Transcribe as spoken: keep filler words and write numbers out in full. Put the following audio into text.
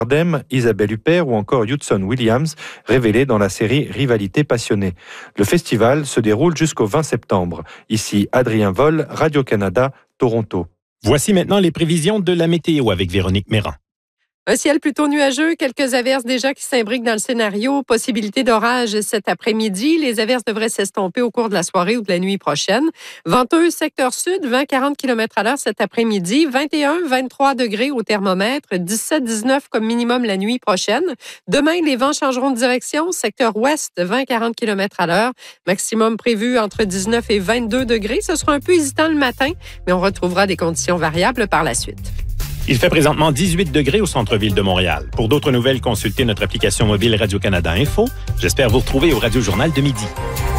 Bardem, Isabelle Huppert ou encore Hudson Williams, révélés dans la série Rivalité passionnée. Le festival se déroule jusqu'au vingt septembre. Ici Adrien Vol, Radio-Canada, Toronto. Voici maintenant les prévisions de la météo avec Véronique Méran. Un ciel plutôt nuageux, quelques averses déjà qui s'imbriquent dans le scénario. Possibilité d'orage cet après-midi. Les averses devraient s'estomper au cours de la soirée ou de la nuit prochaine. Venteux, secteur sud, vingt à quarante kilomètres à l'heure cet après-midi. vingt et un à vingt-trois degrés au thermomètre. dix-sept à dix-neuf comme minimum la nuit prochaine. Demain, les vents changeront de direction. Secteur ouest, vingt à quarante kilomètres à l'heure. Maximum prévu entre dix-neuf et vingt-deux degrés. Ce sera un peu hésitant le matin, mais on retrouvera des conditions variables par la suite. Il fait présentement dix-huit degrés au centre-ville de Montréal. Pour d'autres nouvelles, consultez notre application mobile Radio-Canada Info. J'espère vous retrouver au Radio Journal de midi.